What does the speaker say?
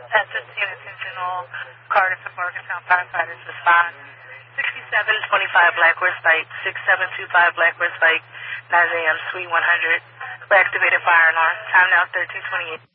Texas, attention all Cardiff and Morgantown firefighters respond. 6725 Blackhorse Pike, 6725 Blackhorse Pike, 9 a.m. Suite 100. Reactivated fire alarm. Time now 1328.